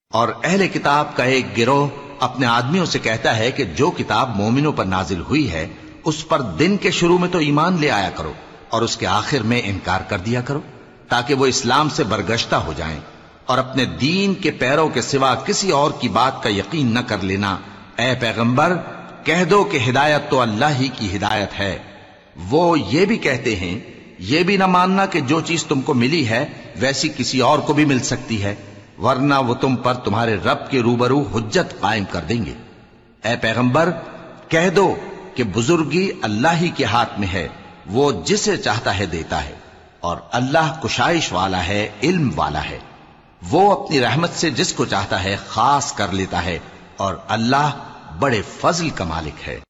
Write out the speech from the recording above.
और अहले किताब का एक गिरोह अपने आदमियों से कहता है कि जो किताब मोमिनों पर नाजिल हुई है उस पर दिन के शुरू में तो ईमान ले आया करो और उसके आखिर में इनकार कर दिया करो, ताकि वो इस्लाम से बरगश्ता हो जाएं और अपने दीन के पैरों के सिवा किसी और की बात का यकीन न कर लेना। ए पैगंबर, कह दो कि हिदायत तो अल्लाह ही की हिदायत है। वो ये भी कहते हैं, ये भी न मानना कि जो चीज तुमको मिली है वैसी किसी और को भी मिल सकती है, वरना वो तुम पर तुम्हारे रब के रूबरू हुज्जत कायम कर देंगे। ए पैगंबर, कह दो कि बुजुर्गी अल्लाह ही के हाथ में है, वो जिसे चाहता है देता है, और अल्लाह कुशाइश वाला है, इल्म वाला है। वो अपनी रहमत से जिसको चाहता है खास कर लेता है, और अल्लाह बड़े फजल का मालिक है।